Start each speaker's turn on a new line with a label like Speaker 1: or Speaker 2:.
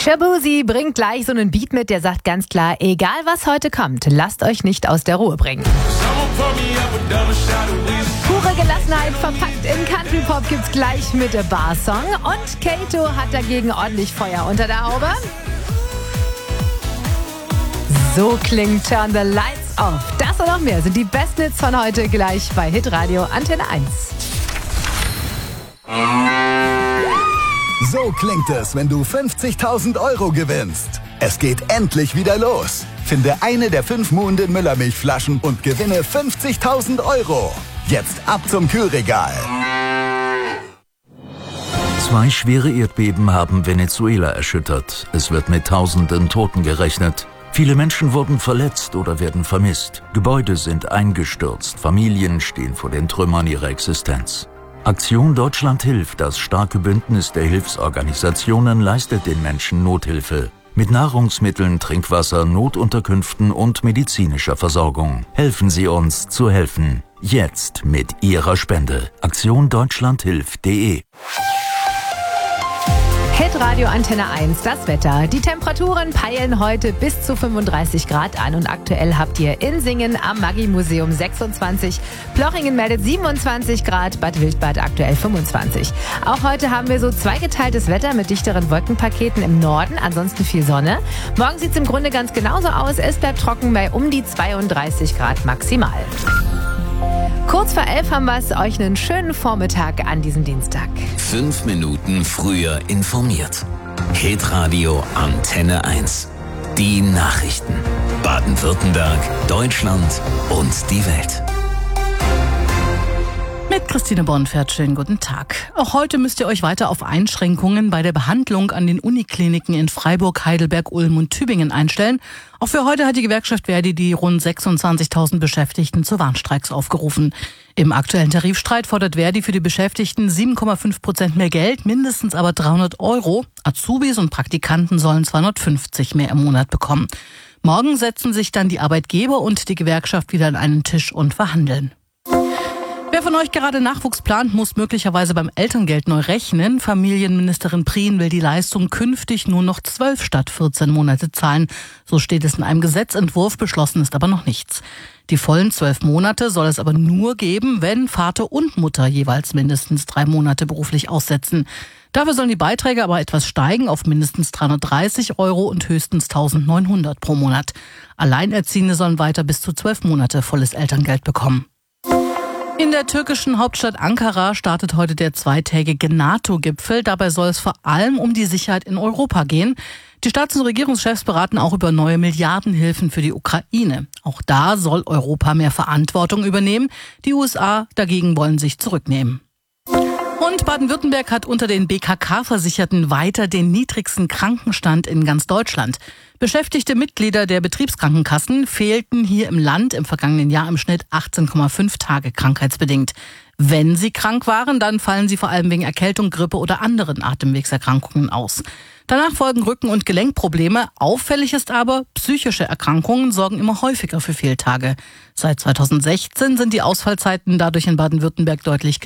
Speaker 1: Shaboozey bringt gleich so einen Beat mit, der sagt ganz klar, egal was heute kommt, lasst euch nicht aus der Ruhe bringen. Pure Gelassenheit verpackt in Country-Pop gibt's gleich mit der Bar-Song. Und Kato hat dagegen ordentlich Feuer unter der Haube. So klingt Turn the Lights Off. Das und noch mehr sind die besten Hits von heute gleich bei Hitradio Antenne 1.
Speaker 2: So klingt es, wenn du 50.000 € gewinnst. Es geht endlich wieder los. Finde eine der 5 Moon Müller Milchflaschen und gewinne 50.000 €. Jetzt ab zum Kühlregal.
Speaker 3: 2 schwere Erdbeben haben Venezuela erschüttert. Es wird mit Tausenden Toten gerechnet. Viele Menschen wurden verletzt oder werden vermisst. Gebäude sind eingestürzt. Familien stehen vor den Trümmern ihrer Existenz. Aktion Deutschland hilft, das starke Bündnis der Hilfsorganisationen, leistet den Menschen Nothilfe. Mit Nahrungsmitteln, Trinkwasser, Notunterkünften und medizinischer Versorgung. Helfen Sie uns zu helfen. Jetzt mit Ihrer Spende. aktiondeutschlandhilft.de.
Speaker 1: Hitradio Antenne 1, das Wetter. Die Temperaturen peilen heute bis zu 35 Grad an und aktuell habt ihr in Singen am Maggi-Museum 26, Plochingen meldet 27 Grad, Bad Wildbad aktuell 25. Auch heute haben wir so zweigeteiltes Wetter mit dichteren Wolkenpaketen im Norden, ansonsten viel Sonne. Morgen sieht es im Grunde ganz genauso aus, es bleibt trocken bei um die 32 Grad maximal. Kurz vor 11 haben wir euch einen schönen Vormittag an diesem Dienstag.
Speaker 4: 5 Minuten früher informiert. Hitradio Antenne 1. Die Nachrichten. Baden-Württemberg, Deutschland und die Welt.
Speaker 5: Mit Christine Bornfeld, schönen guten Tag. Auch heute müsst ihr euch weiter auf Einschränkungen bei der Behandlung an den Unikliniken in Freiburg, Heidelberg, Ulm und Tübingen einstellen. Auch für heute hat die Gewerkschaft Verdi die rund 26.000 Beschäftigten zu Warnstreiks aufgerufen. Im aktuellen Tarifstreit fordert Verdi für die Beschäftigten 7,5% mehr Geld, mindestens aber 300 €. Azubis und Praktikanten sollen 250 mehr im Monat bekommen. Morgen setzen sich dann die Arbeitgeber und die Gewerkschaft wieder an einen Tisch und verhandeln. Wer von euch gerade Nachwuchs plant, muss möglicherweise beim Elterngeld neu rechnen. Familienministerin Prien will die Leistung künftig nur noch 12 statt 14 Monate zahlen. So steht es in einem Gesetzentwurf, beschlossen ist aber noch nichts. Die vollen 12 Monate soll es aber nur geben, wenn Vater und Mutter jeweils mindestens 3 Monate beruflich aussetzen. Dafür sollen die Beiträge aber etwas steigen auf mindestens 330 € und höchstens 1.900 pro Monat. Alleinerziehende sollen weiter bis zu 12 Monate volles Elterngeld bekommen. In der türkischen Hauptstadt Ankara startet heute der zweitägige NATO-Gipfel. Dabei soll es vor allem um die Sicherheit in Europa gehen. Die Staats- und Regierungschefs beraten auch über neue Milliardenhilfen für die Ukraine. Auch da soll Europa mehr Verantwortung übernehmen. Die USA dagegen wollen sich zurücknehmen. Und Baden-Württemberg hat unter den BKK-Versicherten weiter den niedrigsten Krankenstand in ganz Deutschland. Beschäftigte Mitglieder der Betriebskrankenkassen fehlten hier im Land im vergangenen Jahr im Schnitt 18,5 Tage krankheitsbedingt. Wenn sie krank waren, dann fallen sie vor allem wegen Erkältung, Grippe oder anderen Atemwegserkrankungen aus. Danach folgen Rücken- und Gelenkprobleme. Auffällig ist aber, psychische Erkrankungen sorgen immer häufiger für Fehltage. Seit 2016 sind die Ausfallzeiten dadurch in Baden-Württemberg deutlich